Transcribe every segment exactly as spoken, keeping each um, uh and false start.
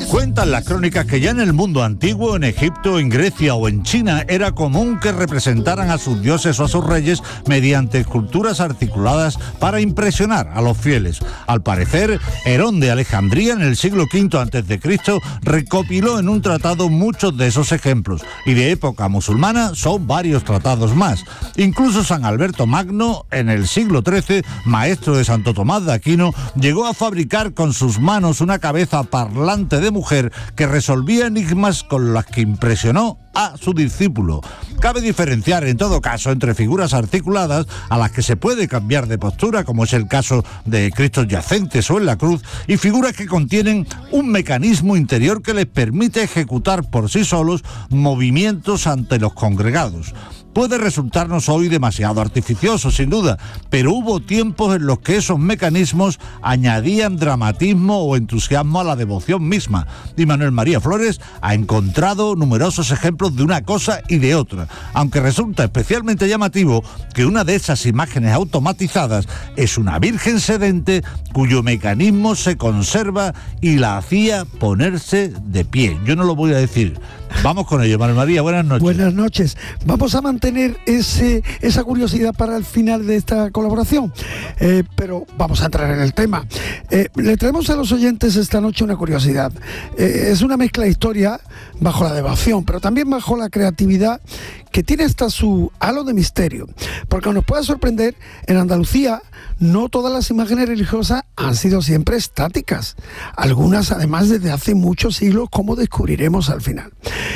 Cuentan las crónicas que ya en el mundo antiguo, en Egipto, en Grecia o en China, era común que representaran a sus dioses o a sus reyes mediante esculturas articuladas para impresionar a los fieles. Al parecer, Herón de Alejandría, en el siglo quinto antes de Cristo, recopiló en un tratado muchos de esos ejemplos, y de época musulmana son varios tratados más. Incluso San Alberto Magno, en el siglo trece, maestro de Santo Tomás de Aquino, llegó a fabricar con sus manos una cabeza parlante de mujer que resolvía enigmas con las que impresionó a su discípulo. Cabe diferenciar en todo caso entre figuras articuladas a las que se puede cambiar de postura, como es el caso de Cristos yacentes o en la cruz, y figuras que contienen un mecanismo interior que les permite ejecutar por sí solos movimientos ante los congregados. Puede resultarnos hoy demasiado artificioso, sin duda, pero hubo tiempos en los que esos mecanismos añadían dramatismo o entusiasmo a la devoción misma. Y Manuel María Flores ha encontrado numerosos ejemplos de una cosa y de otra, aunque resulta especialmente llamativo que una de esas imágenes automatizadas es una virgen sedente cuyo mecanismo se conserva y la hacía ponerse de pie. Yo no lo voy a decir. Vamos con ello, Manuel María, buenas noches. Buenas noches. Vamos a mantener ese, esa curiosidad para el final de esta colaboración, eh, pero vamos a entrar en el tema. Eh, le traemos a los oyentes esta noche una curiosidad. Eh, es una mezcla de historia bajo la devoción, pero también bajo la creatividad, que tiene hasta su halo de misterio, porque nos puede sorprender, en Andalucía no todas las imágenes religiosas han sido siempre estáticas, algunas además desde hace muchos siglos, como descubriremos al final.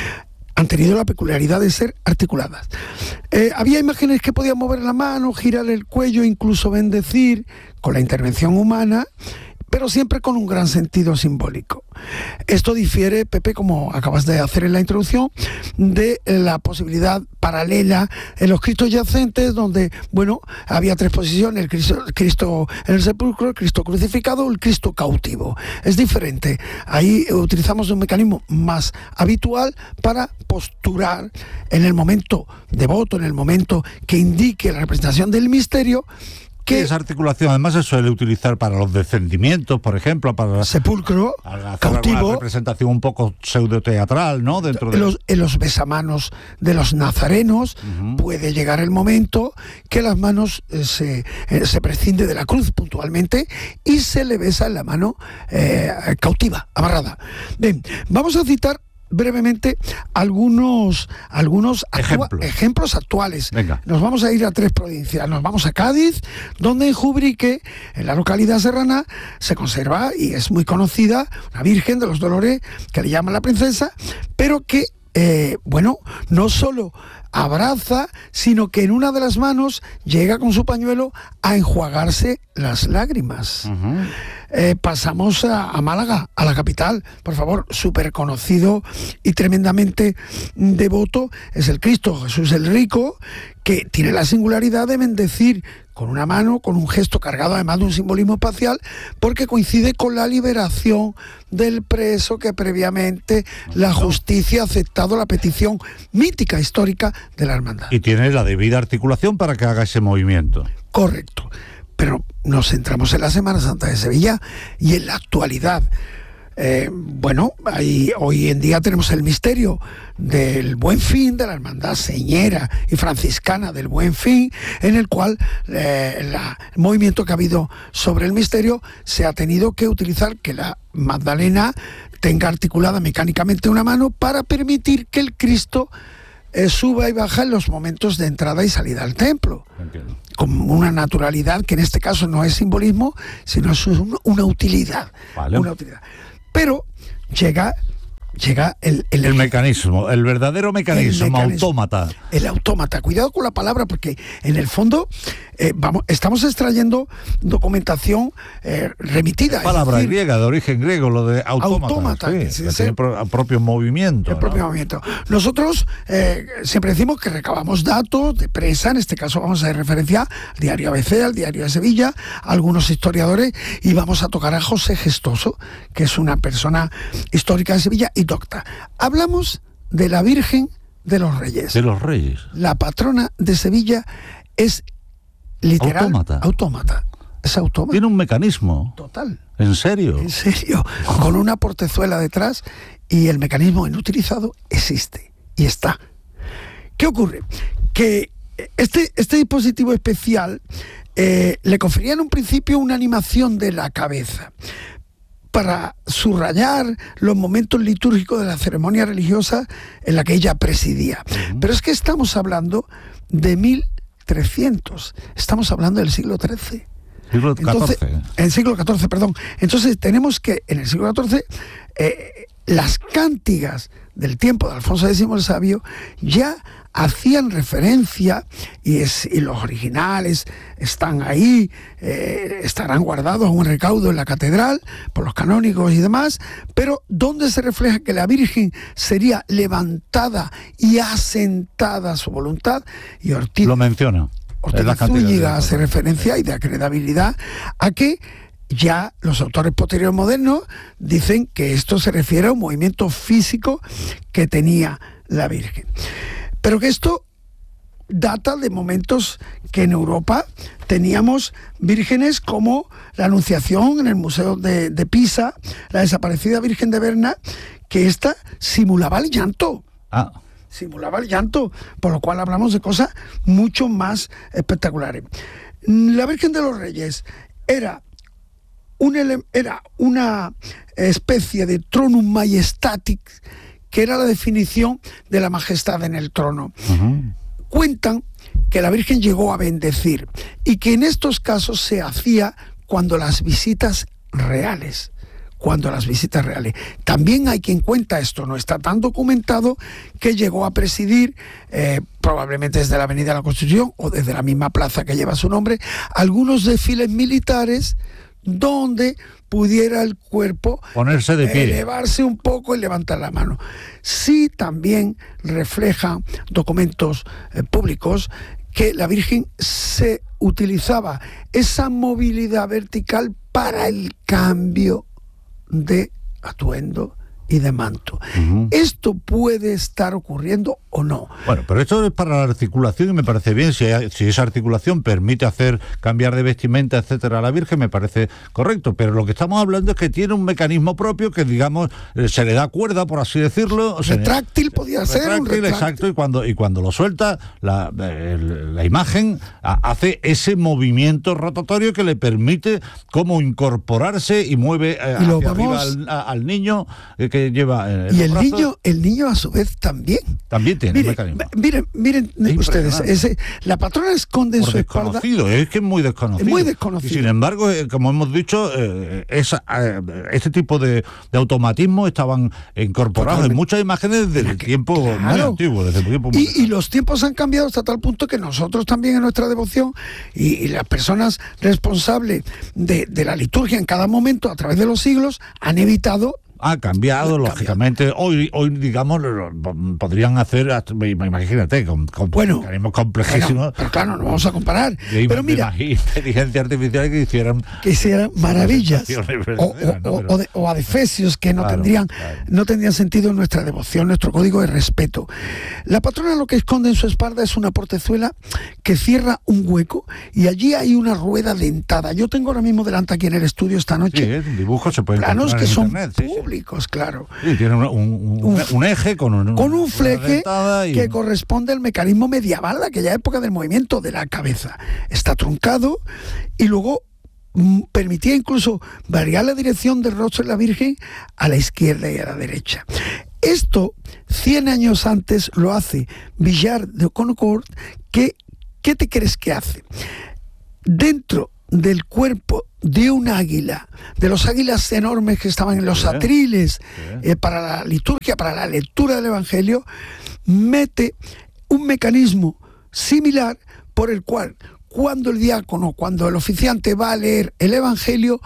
Han tenido la peculiaridad de ser articuladas. Eh, había imágenes que podían mover la mano, girar el cuello, incluso bendecir con la intervención humana, pero siempre con un gran sentido simbólico. Esto difiere, Pepe, como acabas de hacer en la introducción, de la posibilidad paralela en los Cristos yacentes, donde, bueno, había tres posiciones: el Cristo, el Cristo en el sepulcro, el Cristo crucificado o el Cristo cautivo. Es diferente. Ahí utilizamos un mecanismo más habitual para posturar en el momento devoto, en el momento que indique la representación del misterio. Que esa articulación además se suele utilizar para los descendimientos, por ejemplo, para sepulcro, cautivo, una representación un poco pseudoteatral, ¿no? Dentro de en los, en los besamanos de los nazarenos, uh-huh. Puede llegar el momento que las manos eh, se, eh, se prescinde de la cruz puntualmente y se le besa en la mano eh, cautiva, amarrada. Bien, vamos a citar brevemente algunos, algunos Ejemplo. actua- ejemplos actuales. Venga. Nos vamos a ir a tres provincias. Nos vamos a Cádiz, donde en Jubrique, en la localidad serrana, se conserva y es muy conocida una Virgen de los Dolores que le llaman la princesa, pero que, eh, bueno, no solo abraza, sino que en una de las manos llega con su pañuelo a enjuagarse las lágrimas. Uh-huh. Eh, pasamos a, a Málaga, a la capital, por favor, súper conocido y tremendamente devoto, es el Cristo Jesús el Rico, que tiene la singularidad de bendecir con una mano, con un gesto cargado además de un simbolismo espacial, porque coincide con la liberación del preso que previamente la justicia ha aceptado la petición mítica, histórica de la hermandad. Y tiene la debida articulación para que haga ese movimiento. Correcto. Pero nos centramos en la Semana Santa de Sevilla y en la actualidad. Eh, bueno, ahí, hoy en día tenemos el misterio del Buen Fin, de la hermandad señera y franciscana del Buen Fin, en el cual eh, la, el movimiento que ha habido sobre el misterio se ha tenido que utilizar que la Magdalena tenga articulada mecánicamente una mano para permitir que el Cristo Eh, suba y baja en los momentos de entrada y salida al templo. Entiendo. Con una naturalidad que en este caso no es simbolismo, sino es un, una utilidad. Vale. Una utilidad. Pero llega, llega el, el, el mecanismo, el verdadero mecanismo, el mecanismo, autómata. El autómata. Cuidado con la palabra, porque en el fondo eh, vamos, estamos extrayendo documentación eh, remitida. Palabra decir, griega, de origen griego, lo de autómata. Autómata. Sí, sí, que tiene pro, propio movimiento. El ¿no? propio movimiento. Nosotros eh, siempre decimos que recabamos datos de prensa, en este caso vamos a hacer referencia al diario A B C, al diario de Sevilla, a algunos historiadores, y vamos a tocar a José Gestoso, que es una persona histórica de Sevilla y docta. Hablamos de la Virgen de los Reyes. De los Reyes. La patrona de Sevilla es literal autómata. autómata. es autómata. Tiene un mecanismo. Total. ¿En serio? En serio. Con una portezuela detrás y el mecanismo inutilizado existe y está. ¿Qué ocurre? Que este, este dispositivo especial eh, le confería en un principio una animación de la cabeza para subrayar los momentos litúrgicos de la ceremonia religiosa en la que ella presidía. Uh-huh. Pero es que estamos hablando de mil trescientos, estamos hablando del siglo trece. Siglo catorce. Entonces, en siglo catorce, perdón. Entonces tenemos que, en el siglo catorce, eh, las cántigas del tiempo de Alfonso décimo el Sabio ya hacían referencia, y, es, y los originales están ahí, eh, estarán guardados a un recaudo en la catedral por los canónigos y demás, pero donde se refleja que la Virgen sería levantada y asentada a su voluntad, y Ortiz lo menciona. Ortega Zúñiga hace referencia y da credibilidad a que ya los autores posteriores modernos dicen que esto se refiere a un movimiento físico que tenía la Virgen. Pero que esto data de momentos que en Europa teníamos vírgenes como la Anunciación en el Museo de, de Pisa, la desaparecida Virgen de Berna, que esta simulaba el llanto. Ah. simulaba el llanto, por lo cual hablamos de cosas mucho más espectaculares. La Virgen de los Reyes era, un ele- era una especie de tronum majestatis, que era la definición de la majestad en el trono. Uh-huh. Cuentan que la Virgen llegó a bendecir y que en estos casos se hacía cuando las visitas reales. cuando las visitas reales. También hay quien cuenta, esto no está tan documentado, que llegó a presidir, eh, probablemente desde la Avenida de la Constitución o desde la misma plaza que lleva su nombre, algunos desfiles militares donde pudiera el cuerpo ponerse de pie, elevarse un poco y levantar la mano. Sí, también reflejan documentos eh, públicos que la Virgen se utilizaba esa movilidad vertical para el cambio de atuendo y de manto. Uh-huh. ¿Esto puede estar ocurriendo o no? Bueno, pero esto es para la articulación y me parece bien. Si, hay, si esa articulación permite hacer cambiar de vestimenta, etcétera, a la Virgen, me parece correcto. Pero lo que estamos hablando es que tiene un mecanismo propio que, digamos, se le da cuerda, por así decirlo. Retráctil se, podía ser retráctil, un retráctil. Exacto, y cuando, y cuando lo suelta, la, el, la imagen hace ese movimiento rotatorio que le permite como incorporarse y mueve eh, y hacia vamos... arriba al, a, al niño eh, que lleva en y el brazos. niño el niño a su vez también también tiene miren, un mecanismo. miren miren es ustedes ese, la patrona esconde en Por su espalda, es que es muy desconocido, es muy desconocido. Y sin embargo, eh, como hemos dicho, eh, esa, eh, este tipo de, de automatismo estaban incorporados Totalmente. en muchas imágenes desde el tiempo claro. muy antiguo desde el tiempo muy y, y los tiempos han cambiado hasta tal punto que nosotros también en nuestra devoción y, y las personas responsables de, de la liturgia en cada momento a través de los siglos han evitado. Ha cambiado, ha lógicamente. Cambiado. Hoy, hoy digamos, podrían hacer, imagínate, con, con bueno, mecanismos complejísimos. Bueno, pero claro, no vamos a comparar. Pero mira, inteligencia artificial que hicieran... Que hicieran maravillas. O, o, ¿no? o, de, o adefesios que no, claro, tendrían, claro. no tendrían sentido en nuestra devoción, nuestro código de respeto. La patrona lo que esconde en su espalda es una portezuela que cierra un hueco y allí hay una rueda dentada. Yo tengo ahora mismo delante aquí en el estudio esta noche. Sí, es un dibujo, se puede planos que son internet, sí, sí. públicos, claro. Sí, tiene un, un, un, un eje con un, con un fleje y... que corresponde al mecanismo medieval de aquella época del movimiento de la cabeza. Está truncado y luego mm, permitía incluso variar la dirección del rostro de la Virgen a la izquierda y a la derecha. Esto, cien años antes, lo hace Villard de Oconcourt. que ¿Qué te crees que hace? Dentro del cuerpo de un águila, de los águilas enormes que estaban en los atriles eh, para la liturgia, para la lectura del Evangelio, mete un mecanismo similar por el cual cuando el diácono, cuando el oficiante va a leer el Evangelio,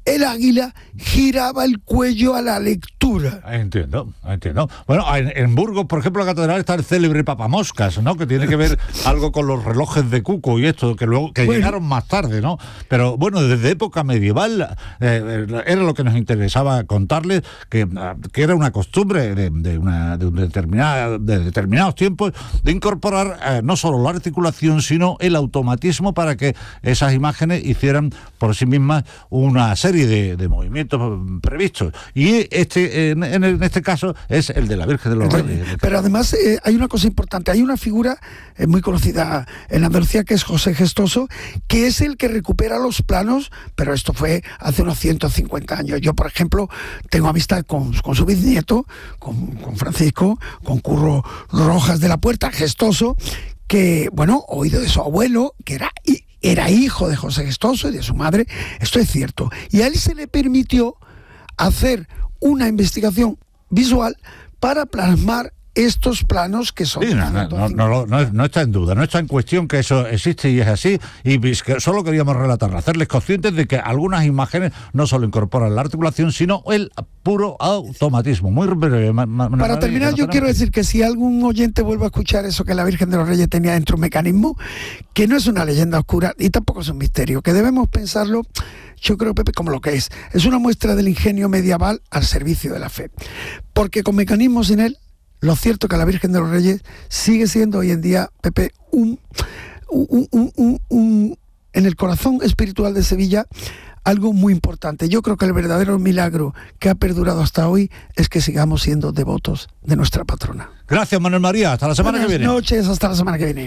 el águila giraba el cuello a la lectura. Entiendo, entiendo. Bueno, en, en Burgos, por ejemplo, la catedral está el célebre papamoscas, ¿no? Que tiene que ver algo con los relojes de Cuco y esto, que luego que bueno. llegaron más tarde, ¿no? Pero bueno, desde época medieval eh, era lo que nos interesaba contarles, que, que era una costumbre de, de, una, de, un determinada, de determinados tiempos de incorporar eh, no solo la articulación, sino el automatismo para que esas imágenes hicieran por sí mismas una serie De, de movimientos previstos, y este en, en este caso es el de la Virgen de los Reyes. Pero además eh, hay una cosa importante, hay una figura eh, muy conocida en Andalucía que es José Gestoso, que es el que recupera los planos, pero esto fue hace unos ciento cincuenta años. Yo, por ejemplo, tengo amistad con, con su bisnieto, con, con Francisco, con Curro Rojas de la Puerta, Gestoso, que, bueno, oído de su abuelo, que era... Y, Era hijo de José Gestoso y de su madre, esto es cierto. Y a él se le permitió hacer una investigación visual para plasmar estos planos que son... Sí, no, no, no, no, no, no está en duda, no está en cuestión que eso existe y es así, y que solo queríamos relatarlo, hacerles conscientes de que algunas imágenes no solo incorporan la articulación, sino el puro automatismo. Muy breve. Ma, ma, Para terminar, yo quiero decir que si algún oyente vuelve a escuchar eso, que la Virgen de los Reyes tenía dentro un mecanismo, que no es una leyenda oscura y tampoco es un misterio, que debemos pensarlo, yo creo, Pepe, como lo que es. Es una muestra del ingenio medieval al servicio de la fe. Porque con mecanismos sin él, lo cierto es que la Virgen de los Reyes sigue siendo hoy en día, Pepe, un, un, un, un, un en el corazón espiritual de Sevilla, algo muy importante. Yo creo que el verdadero milagro que ha perdurado hasta hoy es que sigamos siendo devotos de nuestra patrona. Gracias, Manuel María. Hasta la semana Buenas que viene. Buenas noches, hasta la semana que viene.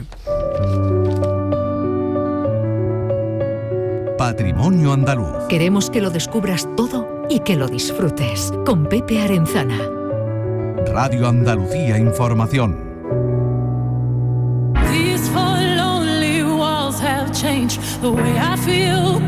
Patrimonio andaluz. Queremos que lo descubras todo y que lo disfrutes. Con Pepe Arenzana. Radio Andalucía Información. These four lonely walls have changed the way I feel.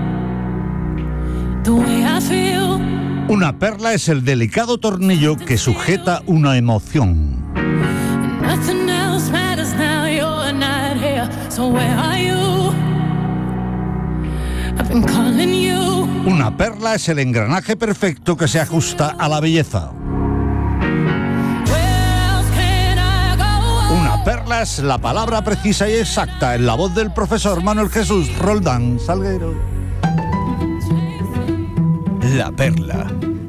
The way I feel. Una perla es el delicado tornillo que sujeta una emoción. Nothing else matters now, you're not here. So where are you? I've been calling you. Una perla es el engranaje perfecto que se ajusta a la belleza. Una perla es la palabra precisa y exacta en la voz del profesor Manuel Jesús Roldán Salguero. La perla.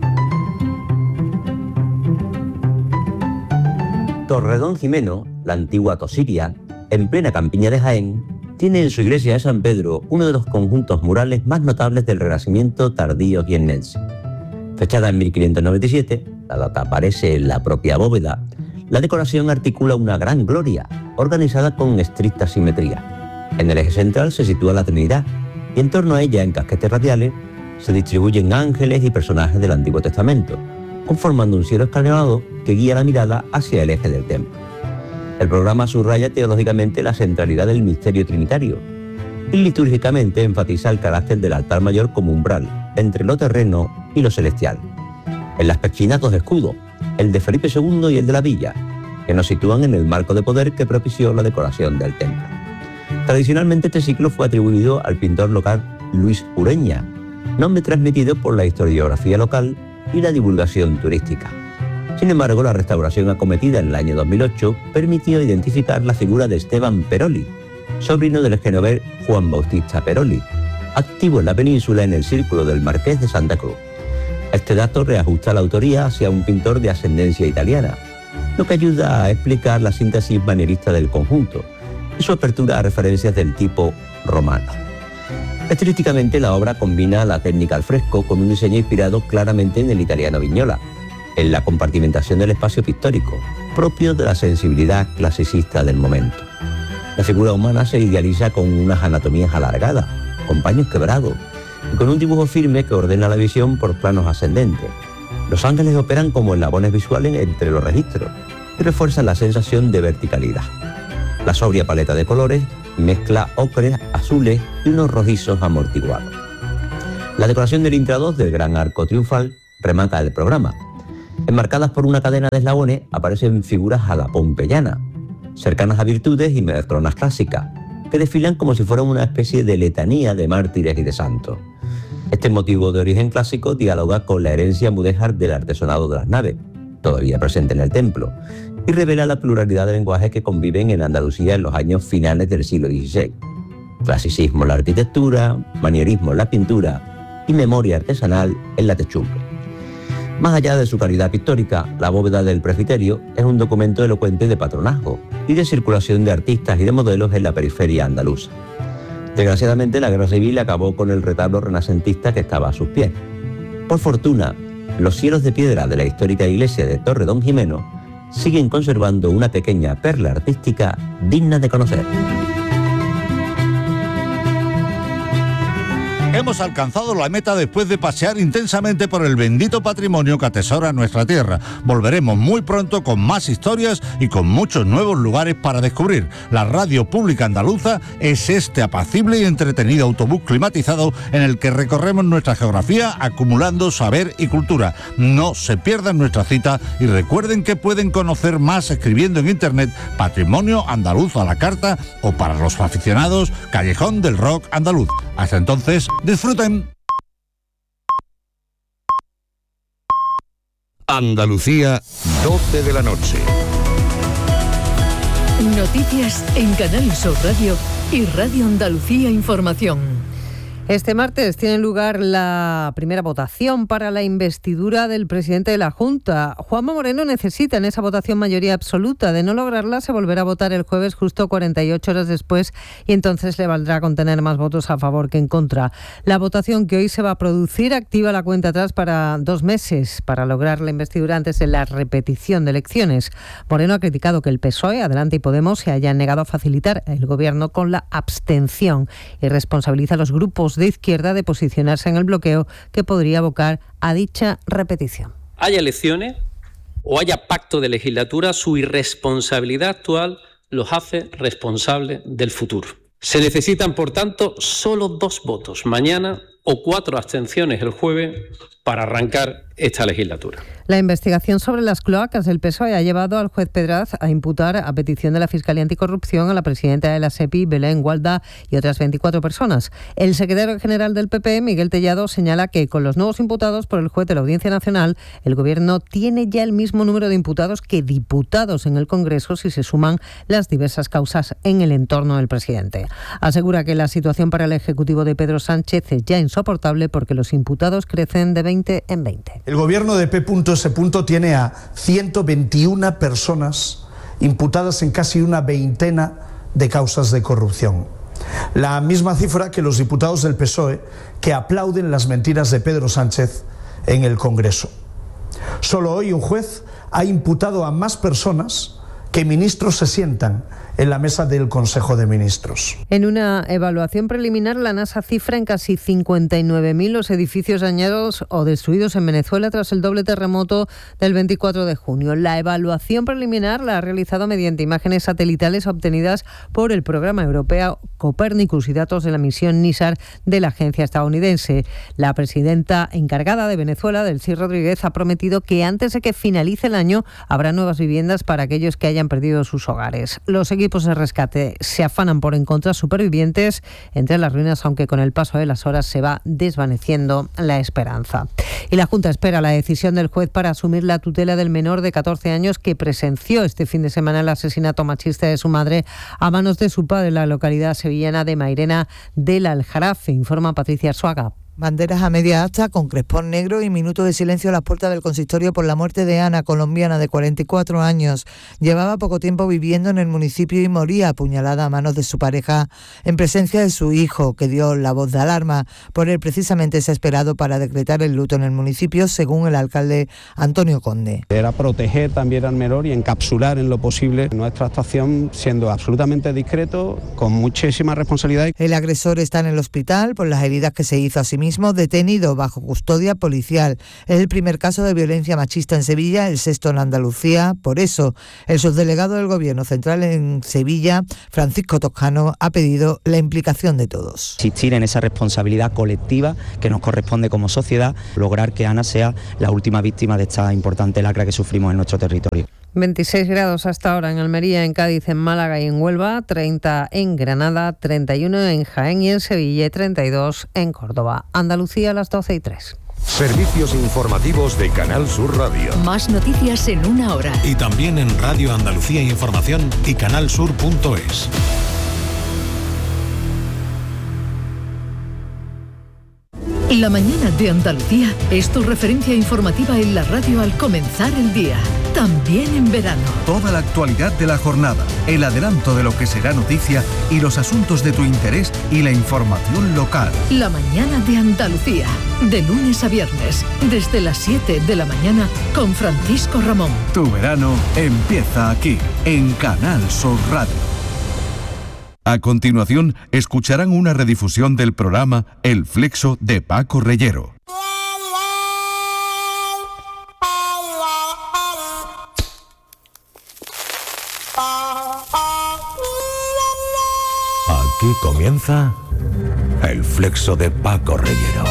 Torredón Jimeno, la antigua Tosiria, en plena campiña de Jaén, tiene en su iglesia de San Pedro uno de los conjuntos murales más notables del Renacimiento tardío jiennense. Fechada en mil quinientos noventa y siete, la data aparece en la propia bóveda. La decoración articula una gran gloria, organizada con estricta simetría. En el eje central se sitúa la Trinidad, y en torno a ella, en casquetes radiales, se distribuyen ángeles y personajes del Antiguo Testamento, conformando un cielo escalonado que guía la mirada hacia el eje del templo. El programa subraya teológicamente la centralidad del misterio trinitario, y litúrgicamente enfatiza el carácter del altar mayor como umbral, entre lo terreno y lo celestial. En las pechinas dos escudos, el de Felipe segundo y el de la Villa, que nos sitúan en el marco de poder que propició la decoración del templo. Tradicionalmente este ciclo fue atribuido al pintor local Luis Ureña, nombre transmitido por la historiografía local y la divulgación turística. Sin embargo, la restauración acometida en el año dos mil ocho permitió identificar la figura de Esteban Peroli, sobrino del genovés Juan Bautista Peroli, activo en la península en el círculo del Marqués de Santa Cruz. Este dato reajusta la autoría hacia un pintor de ascendencia italiana, lo que ayuda a explicar la síntesis manierista del conjunto y su apertura a referencias del tipo romano. Estilísticamente, la obra combina la técnica al fresco con un diseño inspirado claramente en el italiano Vignola, en la compartimentación del espacio pictórico, propio de la sensibilidad clasicista del momento. La figura humana se idealiza con unas anatomías alargadas, con paños quebrados, y con un dibujo firme que ordena la visión por planos ascendentes. Los ángeles operan como eslabones visuales entre los registros y refuerzan la sensación de verticalidad. La sobria paleta de colores mezcla ocres, azules y unos rojizos amortiguados. La decoración del intradós del gran arco triunfal remata el programa. Enmarcadas por una cadena de eslabones aparecen figuras a la pompeyana, cercanas a virtudes y matronas clásicas, que desfilan como si fueran una especie de letanía de mártires y de santos. Este motivo de origen clásico dialoga con la herencia mudéjar del artesonado de las naves, todavía presente en el templo, y revela la pluralidad de lenguajes que conviven en Andalucía en los años finales del siglo dieciséis. Clasicismo en la arquitectura, manierismo en la pintura y memoria artesanal en la techumbre. Más allá de su calidad pictórica, la bóveda del presbiterio es un documento elocuente de patronazgo y de circulación de artistas y de modelos en la periferia andaluza. Desgraciadamente, la guerra civil acabó con el retablo renacentista que estaba a sus pies. Por fortuna, los cielos de piedra de la histórica iglesia de Torre Don Jimeno siguen conservando una pequeña perla artística digna de conocer. Hemos alcanzado la meta después de pasear intensamente por el bendito patrimonio que atesora nuestra tierra. Volveremos muy pronto con más historias y con muchos nuevos lugares para descubrir. La radio pública andaluza es este apacible y entretenido autobús climatizado en el que recorremos nuestra geografía acumulando saber y cultura. No se pierdan nuestra cita y recuerden que pueden conocer más escribiendo en internet Patrimonio Andaluz a la carta o, para los aficionados, Callejón del Rock Andaluz. Hasta entonces, disfruten. Andalucía, doce de la noche. Noticias en Canal Sur Radio y Radio Andalucía Información. Este martes tiene lugar la primera votación para la investidura del presidente de la Junta. Juanma Moreno necesita en esa votación mayoría absoluta. De no lograrla, se volverá a votar el jueves justo cuarenta y ocho horas después y entonces le valdrá con tener más votos a favor que en contra. La votación que hoy se va a producir activa la cuenta atrás para dos meses para lograr la investidura antes de la repetición de elecciones. Moreno ha criticado que el P S O E, Adelante y Podemos se hayan negado a facilitar el gobierno con la abstención y responsabiliza a los grupos de izquierda de posicionarse en el bloqueo que podría abocar a dicha repetición. Haya elecciones o haya pacto de legislatura, su irresponsabilidad actual los hace responsables del futuro. Se necesitan, por tanto, solo dos votos mañana o cuatro abstenciones el jueves para arrancar esta legislatura. La investigación sobre las cloacas del P S O E ha llevado al juez Pedraz a imputar, a petición de la Fiscalía Anticorrupción, a la presidenta de la SEPI, Belén Gualda, y otras veinticuatro personas. El secretario general del P P, Miguel Tellado, señala que con los nuevos imputados por el juez de la Audiencia Nacional, el Gobierno tiene ya el mismo número de imputados que diputados en el Congreso si se suman las diversas causas en el entorno del presidente. Asegura que la situación para el Ejecutivo de Pedro Sánchez es ya insoportable porque los imputados crecen de veinte en veinte. El gobierno de P S tiene a ciento veintiuna personas imputadas en casi una veintena de causas de corrupción. La misma cifra que los diputados del P S O E que aplauden las mentiras de Pedro Sánchez en el Congreso. Solo hoy un juez ha imputado a más personas que ministros se sientan en la mesa del Consejo de Ministros. En una evaluación preliminar, la NASA cifra en casi cincuenta y nueve mil los edificios dañados o destruidos en Venezuela tras el doble terremoto del veinticuatro de junio. La evaluación preliminar la ha realizado mediante imágenes satelitales obtenidas por el programa europeo Copernicus y datos de la misión NISAR de la agencia estadounidense. La presidenta encargada de Venezuela, Delcy Rodríguez, ha prometido que antes de que finalice el año habrá nuevas viviendas para aquellos que hayan perdido sus hogares. Los equipos de rescate se afanan por encontrar supervivientes entre las ruinas, aunque con el paso de las horas se va desvaneciendo la esperanza. Y la Junta espera la decisión del juez para asumir la tutela del menor de catorce años que presenció este fin de semana el asesinato machista de su madre a manos de su padre en la localidad sevillana de Mairena del Aljarafe, informa Patricia Arzuaga. Banderas a media asta con crespón negro y minutos de silencio a las puertas del consistorio por la muerte de Ana, colombiana de cuarenta y cuatro años. Llevaba poco tiempo viviendo en el municipio y moría apuñalada a manos de su pareja en presencia de su hijo, que dio la voz de alarma. Por él precisamente se ha esperado para decretar el luto en el municipio, según el alcalde Antonio Conde. Era proteger también al menor y encapsular en lo posible nuestra actuación, siendo absolutamente discreto, con muchísima responsabilidad. El agresor está en el hospital por las heridas que se hizo a sí mismo, detenido bajo custodia policial. Es el primer caso de violencia machista en Sevilla, el sexto en Andalucía. Por eso, el subdelegado del Gobierno Central en Sevilla, Francisco Toscano, ha pedido la implicación de todos. Insistir en esa responsabilidad colectiva que nos corresponde como sociedad, lograr que Ana sea la última víctima de esta importante lacra que sufrimos en nuestro territorio. veintiséis grados hasta ahora en Almería, en Cádiz, en Málaga y en Huelva, treinta en Granada, treinta y uno en Jaén y en Sevilla y treinta y dos en Córdoba. Andalucía a las doce y tres. Servicios informativos de Canal Sur Radio. Más noticias en una hora. Y también en Radio Andalucía Información y canalsur punto es. La mañana de Andalucía es tu referencia informativa en la radio al comenzar el día, también en verano. Toda la actualidad de la jornada, el adelanto de lo que será noticia y los asuntos de tu interés y la información local. La mañana de Andalucía, de lunes a viernes, desde las siete de la mañana con Francisco Ramón. Tu verano empieza aquí, en Canal Sur Radio. A continuación, escucharán una redifusión del programa El Flexo de Paco Reyero. Aquí comienza El Flexo de Paco Reyero.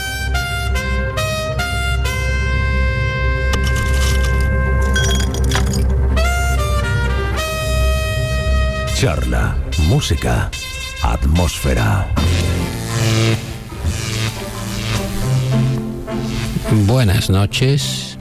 Charla, música, atmósfera. Buenas noches.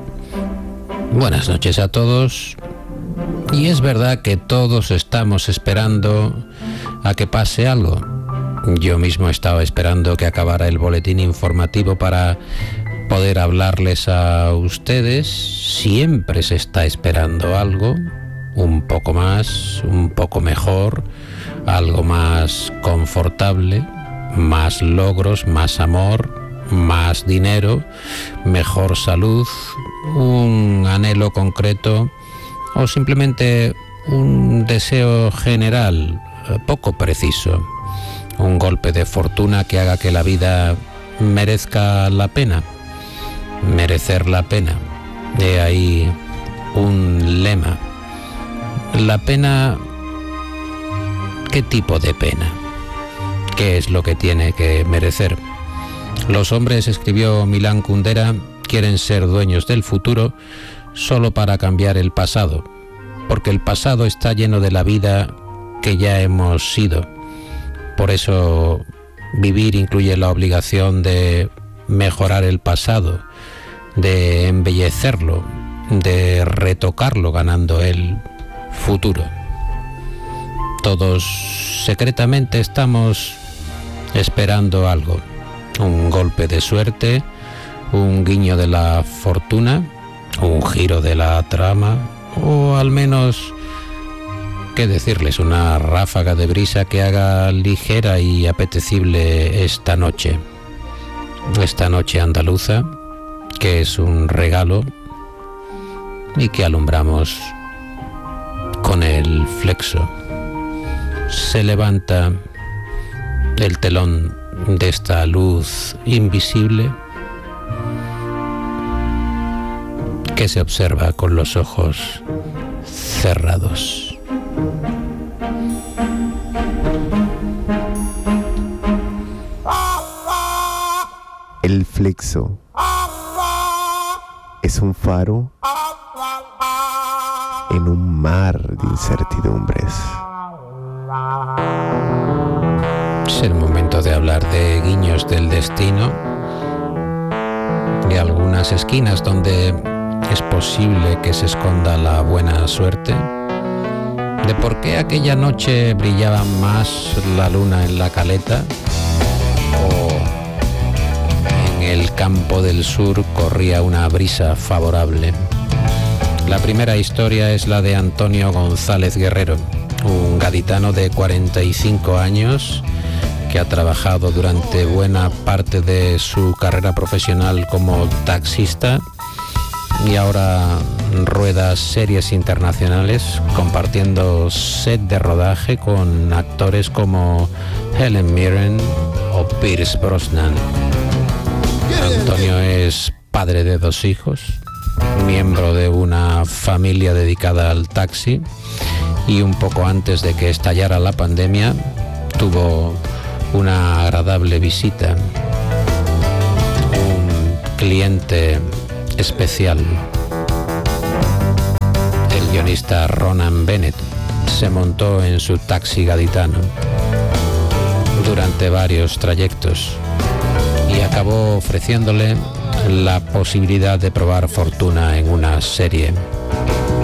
Buenas noches a todos. Y es verdad que todos estamos esperando a que pase algo. Yo mismo estaba esperando que acabara el boletín informativo para poder hablarles a ustedes. Siempre se está esperando algo. Un poco más, un poco mejor, algo más confortable, más logros, más amor, más dinero, mejor salud, un anhelo concreto o simplemente un deseo general poco preciso, un golpe de fortuna que haga que la vida merezca la pena, merecer la pena. De ahí un lema. La pena, ¿qué tipo de pena? ¿Qué es lo que tiene que merecer? Los hombres, escribió Milán Kundera, quieren ser dueños del futuro solo para cambiar el pasado, porque el pasado está lleno de la vida que ya hemos sido. Por eso vivir incluye la obligación de mejorar el pasado, de embellecerlo, de retocarlo ganando el futuro. Todos secretamente estamos esperando algo, un golpe de suerte, un guiño de la fortuna, un giro de la trama, o al menos, qué decirles, una ráfaga de brisa que haga ligera y apetecible esta noche, esta noche andaluza, que es un regalo y que alumbramos con el flexo. Se levanta el telón de esta luz invisible que se observa con los ojos cerrados. El flexo es un faro en un mar de incertidumbres. Es el momento de hablar de guiños del destino, de algunas esquinas donde es posible que se esconda la buena suerte, de por qué aquella noche brillaba más la luna en la caleta o en el campo del sur corría una brisa favorable. La primera historia es la de Antonio González Guerrero, un gaditano de cuarenta y cinco años que ha trabajado durante buena parte de su carrera profesional como taxista y ahora rueda series internacionales compartiendo set de rodaje con actores como Helen Mirren o Pierce Brosnan. Antonio es padre de dos hijos, miembro de una familia dedicada al taxi y un poco antes de que estallara la pandemia tuvo una agradable visita, un cliente especial. El guionista Ronan Bennett se montó en su taxi gaditano durante varios trayectos acabó ofreciéndole la posibilidad de probar fortuna en una serie.